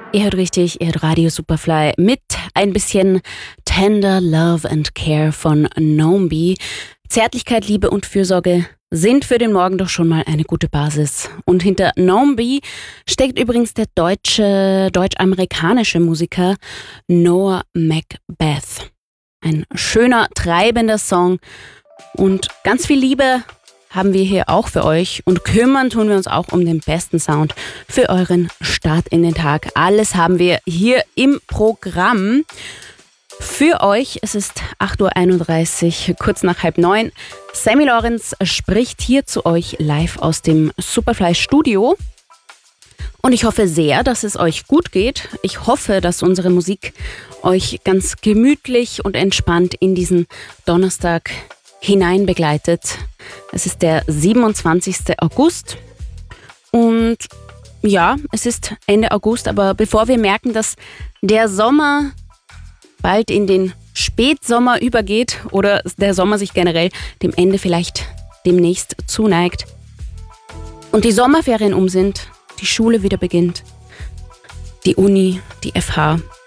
Ihr hört richtig, ihr hört Radio Superfly mit ein bisschen Tender Love and Care von Nombi. Zärtlichkeit, Liebe und Fürsorge sind für den Morgen doch schon mal eine gute Basis. Und hinter Nombi steckt übrigens der deutsch-amerikanische Musiker Noah Macbeth. Ein schöner, treibender Song und ganz viel Liebe haben wir hier auch für euch und kümmern tun wir uns auch um den besten Sound für euren Start in den Tag. Alles haben wir hier im Programm für euch. Es ist 8.31 Uhr, kurz nach 8:30. Sammy Lorenz spricht hier zu euch live aus dem Superfly Studio. Und ich hoffe sehr, dass es euch gut geht. Ich hoffe, dass unsere Musik euch ganz gemütlich und entspannt in diesen Donnerstag hinein begleitet. Es ist der 27. August und ja, es ist Ende August, aber bevor wir merken, dass der Sommer bald in den Spätsommer übergeht oder der Sommer sich generell dem Ende vielleicht demnächst zuneigt und die Sommerferien um sind, die Schule wieder beginnt, die Uni, die FH,